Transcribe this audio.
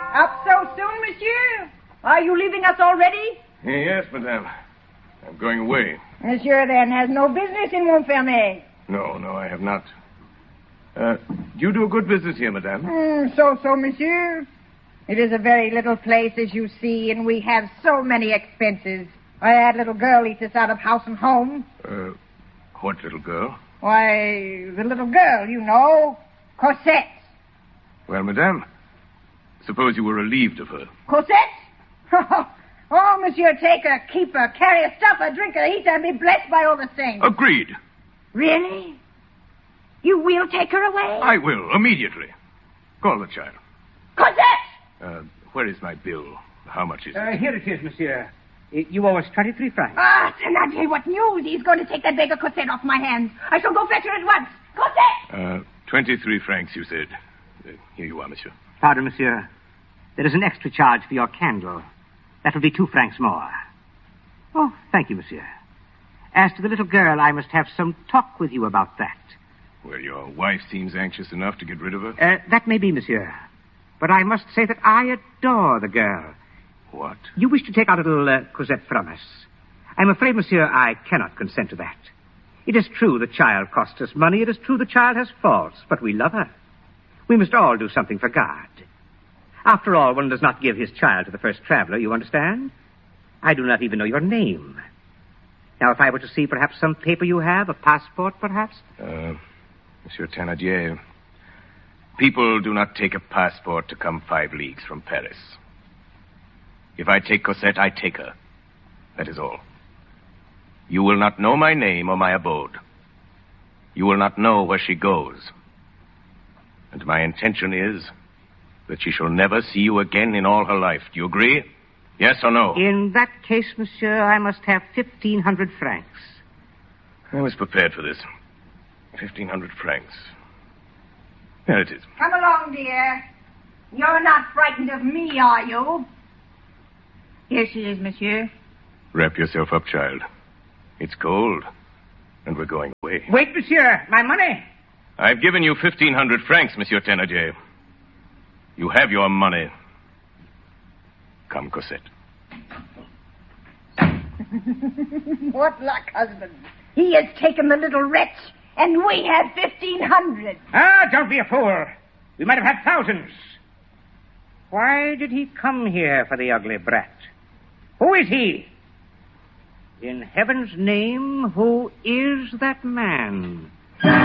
Up so soon, monsieur? Are you leaving us already? Yes, madame. I'm going away. Monsieur, then, has no business in Montfermeil. No, I have not. You do a good business here, madame. So, monsieur. It is a very little place, as you see, and we have so many expenses. I had little girl eat us out of house and home. What little girl? Why, the little girl, you know, Cosette. Well, madame, suppose you were relieved of her. Cosette? Oh, monsieur, take her, keep her, carry her, stuff her, drink her, eat her, and be blessed by all the saints. Agreed. Really? You will take her away? I will, immediately. Call the child. Cosette! Where is my bill? How much is it? Here it is, monsieur. You owe us 23 francs. Ah, Thénardier, what news? He's going to take that beggar Cosette off my hands. I shall go fetch her at once. Cosette! 23 francs, you said. Here you are, monsieur. Pardon, monsieur. There is an extra charge for your candle. That will be 2 francs more. Oh, thank you, monsieur. As to the little girl, I must have some talk with you about that. Well, your wife seems anxious enough to get rid of her. That may be, monsieur. But I must say that I adore the girl. What? You wish to take our little Cosette from us. I'm afraid, monsieur, I cannot consent to that. It is true the child costs us money. It is true the child has faults, but we love her. We must all do something for God. After all, one does not give his child to the first traveler, you understand? I do not even know your name. Now, if I were to see perhaps some paper you have, a passport, perhaps? Monsieur Thénardier, people do not take a passport to come 5 leagues from Paris. If I take Cosette, I take her. That is all. You will not know my name or my abode. You will not know where she goes. And my intention is that she shall never see you again in all her life. Do you agree? Yes or no? In that case, monsieur, I must have 1,500 francs. I was prepared for this. 1,500 francs. There it is. Come along, dear. You're not frightened of me, are you? Here she is, monsieur. Wrap yourself up, child. It's cold, and we're going away. Wait, monsieur. My money. I've given you 1,500 francs, Monsieur Thénardier. You have your money. Come, Cosette. What luck, husband. He has taken the little wretch, and we have 1,500. Ah, don't be a fool. We might have had thousands. Why did he come here for the ugly brat? Who is he? In heaven's name, who is that man?